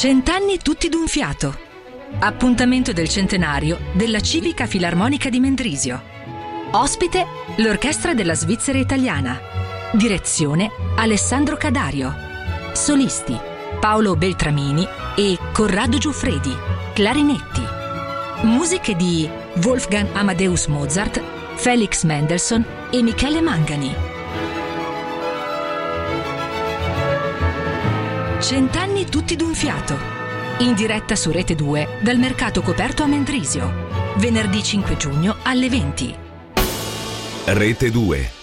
Cent'anni tutti d'un fiato. Appuntamento del centenario della Civica Filarmonica di Mendrisio. Ospite l'Orchestra della Svizzera Italiana. Direzione Alessandro Cadario. Solisti Paolo Beltramini e Corrado Giuffredi, clarinetti. Musiche di Wolfgang Amadeus Mozart, Felix Mendelssohn e Michele Mangani. Cent'anni tutti d'un fiato. In diretta su Rete 2 dal Mercato Coperto a Mendrisio. Venerdì 5 giugno alle 20. Rete 2.